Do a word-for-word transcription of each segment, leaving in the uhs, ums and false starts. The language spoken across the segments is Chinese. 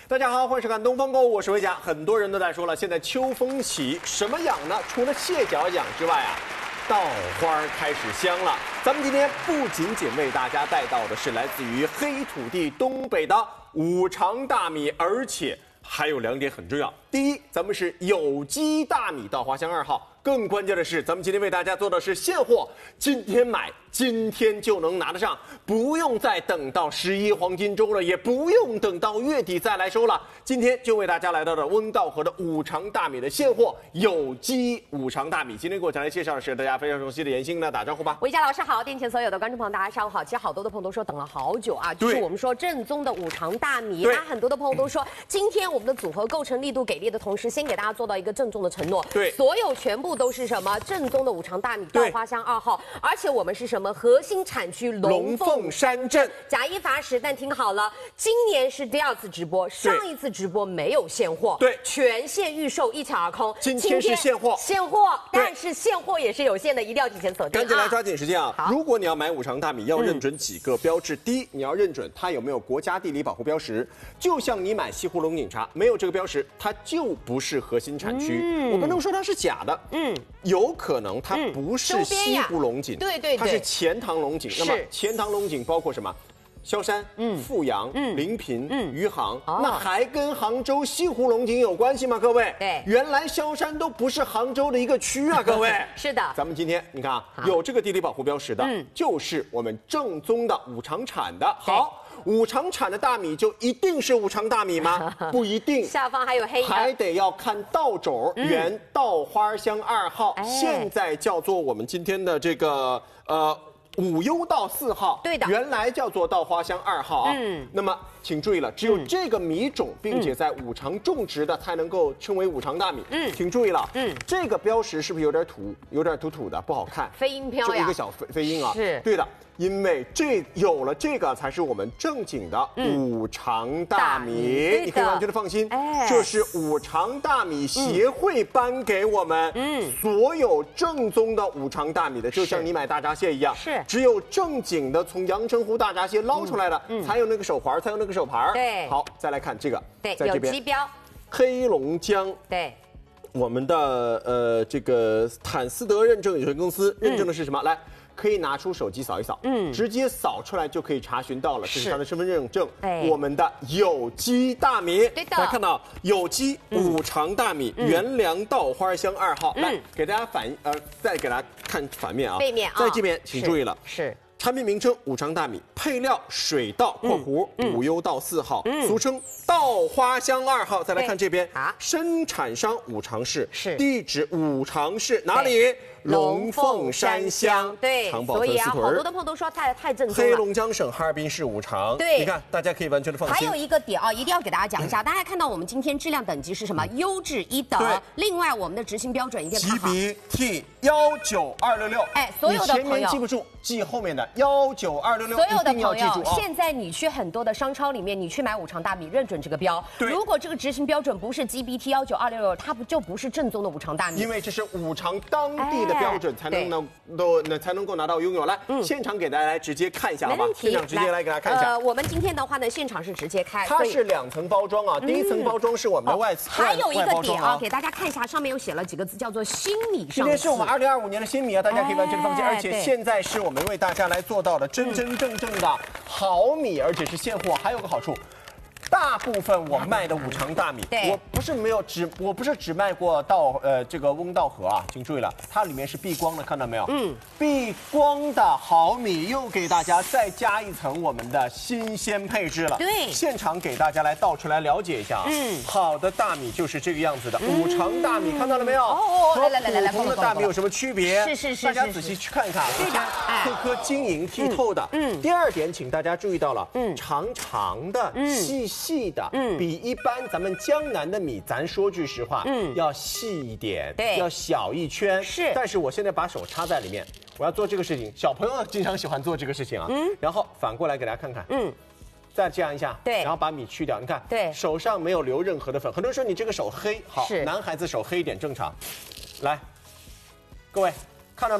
大家好，欢迎收看《东方购物》，我是维嘉。很多人都在说了，现在秋风起，什么养呢？除了蟹脚养之外啊，稻花开始香了。咱们今天不仅仅为大家带到的是来自于黑土地东北的五常大米，而且还有两点很重要。第一，咱们是有机大米稻花香二号。更关键的是，咱们今天为大家做的是现货，今天买，今天就能拿得上，不用再等到十一黄金周了，也不用等到月底再来收了。今天就为大家来到了温道河的五常大米的现货，有机五常大米。今天给我讲来介绍的是大家非常熟悉的妍鑫呢，打招呼吧。 维嘉老师好，电前所有的观众朋友大家上午好。其实好多的朋友都说等了好久啊，就是我们说正宗的五常大米。那很多的朋友都说，今天我们的组合构成力度给力的同时，先给大家做到一个郑重的承诺， 对， 所有全部都是什么？正宗的五常大米稻花香二号，而且我们是什么核心产区龙凤山镇。假一罚十，但听好了，今年是第二次直播，上一次直播没有现货， 对， 全线预售一抢而空。 今天是现货， 现货，但是现货也是有限的，一定要提前锁定。 赶紧来抓紧时间啊！如果你要买五常大米，要认准几个标志。嗯、第一，你要认准它有没有国家地理保护标识，就像你买西湖龙井茶，没有这个标识，它就不是核心产区。嗯、我不能说它是假的，嗯，有可能它不是西湖龙井， 对对对， 它是钱塘龙井。那么钱塘龙井包括什么？萧山、 嗯、 富阳、 嗯、 临平、 嗯、 余杭， 哦、 那还跟杭州西湖龙井有关系吗？各位， 对， 原来萧山都不是杭州的一个区啊，各位。 是的， 咱们今天你看啊，有这个地理保护标识的，嗯、就是我们正宗的五常产的。好。五常产的大米就一定是五常大米吗？不一定， 下方还有黑， 还得要看稻种，原稻花香二号， 哎、 现在叫做我们今天的这个呃五优稻四号， 对的， 原来叫做稻花香二号啊。嗯，那么请注意了，只有这个米种，并且在五常种植的，才能够称为五常大米。嗯，请注意了，嗯，这个标识是不是有点土，有点土土的，不好看？ 飞鹰飘呀， 就一个小飞飞鹰啊， 是对的。因为这有了这个，才是我们正经的五常大米，嗯、你可以完全的放心。哎，这是五常大米协会颁给我们，嗯，所有正宗的五常大米的，就像你买大闸蟹一样， 是只有正经的从阳澄湖大闸蟹捞出来的，嗯、才有那个手环，才有那个手牌。 对， 好，再来看这个， 对， 在这边有机标， 黑龙江， 对。 我们的呃这个坦斯德认证有限公司认证的是什么？嗯、来。可以拿出手机扫一扫，嗯，直接扫出来就可以查询到了，这是它的身份认证。哎，我们的有机大米， 对的， 大家看到有机五常大米，嗯、原粮稻花香二号，嗯、来给大家反呃，再给大家看反面啊， 背面啊， 在这边请注意了， 是。是产品名称五常大米，配料水稻（括弧五优稻四号），嗯、俗称稻花香二号。再来看这边，啊，生产商五常市， 是地址五常市哪里？龙凤山乡， 对， 长宝所以啊， 好多的朋友都说太太正宗了。 黑龙江省哈尔滨市五常， 对， 你看大家可以完全的放心。 还有一个点啊，一定要给大家讲一下，大家看到我们今天质量等级是什么？优质一等。另外，我们的执行标准一定看好。 G B T 幺九二六六， 哎，所有的朋友前面记不住，记后面的幺九二六六。 所有的朋友， 啊、 现在你去很多的商超里面，你去买五常大米，认准这个标。如果这个执行标准不是 G B T 幺九二六六，它不就不是正宗的五常大米？ 因为这是五常当地的标准，才能能。都那才能够拿到拥有。来，嗯、现场给大家来直接看一下好吧？现场直接来给大家看一下。 呃，我们今天的话呢，现场是直接开， 它是两层包装啊，嗯、第一层包装是我们的外层， 还有一个点啊， 啊给大家看一下，上面有写了几个字，叫做新米上市。 今天是我们二零二五年的新米啊，大家可以完全放心。哎、而且现在是我们为大家来做到的真真正正的好米，而且是现货。还有个好处。大部分我卖的五常大米，我不是没有只，我不是只卖过稻呃这个翁稻禾啊，请注意了，它里面是避光的，看到没有？嗯，避光的好米又给大家再加一层我们的新鲜配置了。 对， 现场给大家来倒出来了解一下啊。嗯，好的大米就是这个样子的，嗯、五常大米看到了没有？哦哦， 来来来来来， 普通的大米有什么区别？ 是是是， 大家仔细去看一看。首先，颗颗晶莹剔透的。嗯。第二点，请大家注意到了，嗯，长长的，细细的，嗯，比一般咱们江南的米，咱说句实话，嗯，要细一点， 对， 要小一圈。 是。 但是我现在把手插在里面，我要做这个事情。小朋友经常喜欢做这个事情啊。嗯。然后反过来给大家看看。嗯。再这样一下， 对， 然后把米去掉，你看， 对， 手上没有留任何的粉。很多人说你这个手黑，好，男孩子手黑一点正常。来，各位看到吗？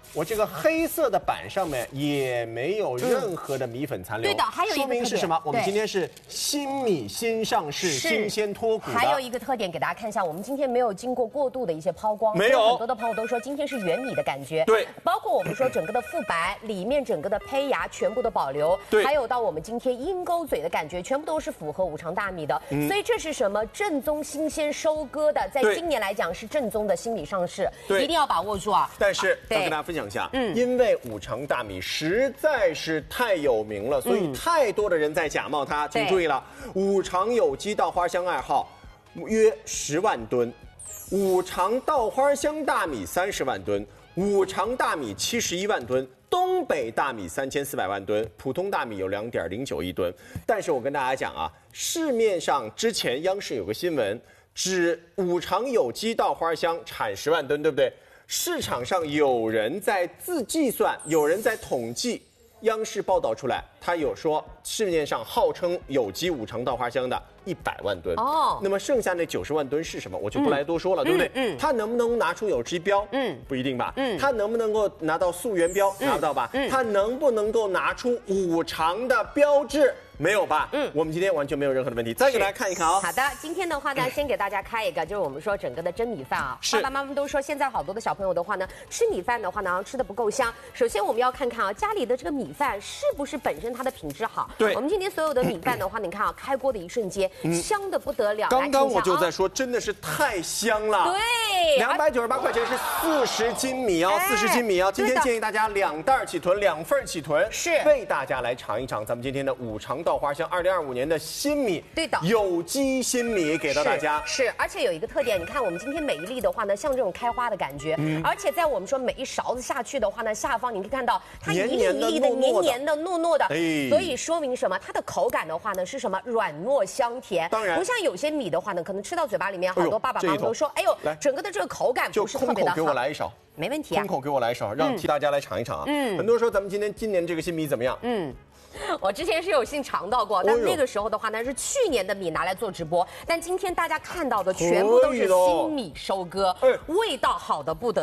我这个黑色的板上面也没有任何的米粉残留。 对的，还有一个说明是什么？我们今天是新米新上市，新鲜脱骨的。 还有一个特点给大家看一下，我们今天没有经过过度的一些抛光， 没有。 很多的朋友都说今天是原米的感觉。 对， 包括我们说整个的腹白里面整个的胚芽全部都保留。 对， 还有到我们今天鹰钩嘴的感觉，全部都是符合五常大米的。嗯、所以这是什么？正宗新鲜收割的，在今年来讲是正宗的新米上市，一定要把握住啊！ 但是要跟大家分享一下，嗯，因为五常大米实在是太有名了，所以太多的人在假冒它。请注意了，五常有机稻花香二号约十万吨，五常稻花香大米三十万吨，五常大米七十一万吨。东北大米三千四百万吨，普通大米有两点零九亿吨。但是我跟大家讲啊，市面上之前央视有个新闻，指五常有机稻花香产十万吨，对不对？市场上有人在自计算，有人在统计，央视报道出来，他有说市面上号称有机五常稻花香的一百万吨哦，那么剩下那九十万吨是什么？我就不来多说了，嗯、对不对？嗯，它能不能拿出有机标？嗯，不一定吧。嗯，它能不能够拿到溯源标？嗯、拿不到吧。嗯，它能不能够拿出五常的标志？没有吧？嗯，我们今天完全没有任何的问题。再给大家看一看啊。 好的，今天的话呢，先给大家开一个，就是我们说整个的蒸米饭啊。 是。 爸爸妈妈都说现在好多的小朋友的话呢，吃米饭的话呢，吃的不够香。首先我们要看看啊，家里的这个米饭是不是本身它的品质好。 对。 我们今天所有的米饭的话，你看啊，开锅的一瞬间，嗯、香的不得了。 刚刚我就在说，真的是太香了。 对。 两百九十八块钱是四十斤米啊，四十斤米啊。今天建议大家两袋起囤，两份起囤。 是。 为大家来尝一尝咱们今天的五常稻花香二零二五年的新米， 对的， 有机新米给到大家。 是，是而且有一个特点，你看我们今天每一粒的话呢，像这种开花的感觉，嗯、而且在我们说每一勺子下去的话呢，下方你可以看到它一粒一粒的黏黏的、糯糯的，哎、所以说明什么？它的口感的话呢是什么？软糯香甜。 当然， 不像有些米的话呢，可能吃到嘴巴里面，好多爸爸妈妈都说，哎呦，整个的这个口感不是特别的好。 给我来一勺。 没问题啊， 空口给我来一勺，让替大家来尝一尝啊。嗯，很多人说咱们今天今年这个新米怎么样？嗯。 我之前是有幸尝到过，但那个时候的话呢是去年的米拿来做直播，但今天大家看到的全部都是新米收割，味道好的不得了。